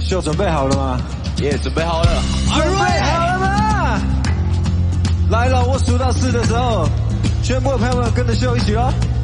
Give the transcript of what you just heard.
秀准备好了吗？ 也准备好了， 准备好了吗？来了，我数到4的时候，全部的朋友们跟着秀一起咯。